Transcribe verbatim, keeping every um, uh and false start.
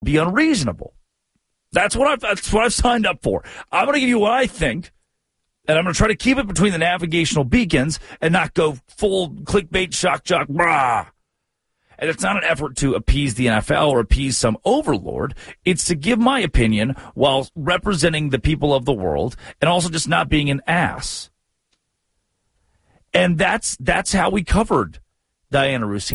be unreasonable. That's what I've, that's what I've signed up for. I'm going to give you what I think, and I'm going to try to keep it between the navigational beacons and not go full clickbait, shock jock, brah. And it's not an effort to appease the N F L or appease some overlord. It's to give my opinion while representing the people of the world and also just not being an ass. And that's that's how we covered Diana Russini.